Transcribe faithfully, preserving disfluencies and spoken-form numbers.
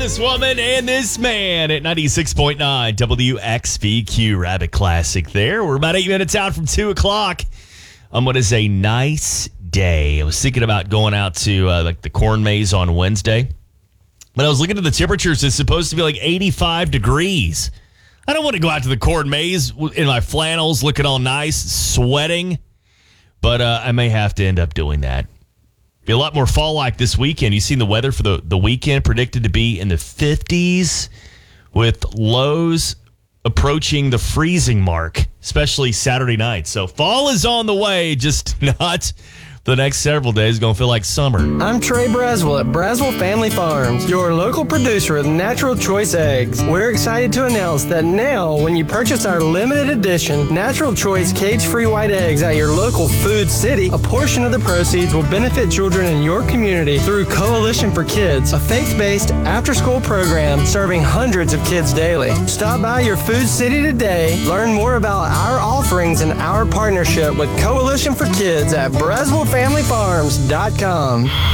this woman and this man at ninety-six point nine W X V Q Rabbit Classic there. We're about eight minutes out from two o'clock on what is a nice day. I was thinking about going out to uh, like the corn maze on Wednesday, but I was looking at the temperatures. It's supposed to be like eighty-five degrees. I don't want to go out to the corn maze in my flannels looking all nice, sweating, but uh, I may have to end up doing that. Be a lot more fall-like this weekend. You've seen the weather for the, the weekend predicted to be in the fifties with lows approaching the freezing mark, especially Saturday night. So fall is on the way, just not the next several days. Going to feel like summer. I'm Trey Braswell at Braswell Family Farms, your local producer of Natural Choice Eggs. We're excited to announce that now, when you purchase our limited edition Natural Choice cage-free white eggs at your local Food City, a portion of the proceeds will benefit children in your community through Coalition for Kids, a faith-based after-school program serving hundreds of kids daily. Stop by your Food City today. Learn more about our offerings and our partnership with Coalition for Kids at Braswell Family Farms dot com.